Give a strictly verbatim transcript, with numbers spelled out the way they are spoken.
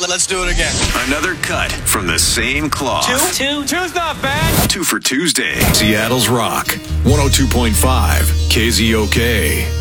let's do it again. Another cut from the same cloth. Two? Two? Two's not bad. Two for Tuesday. Seattle's Rock. one oh two point five K Z O K.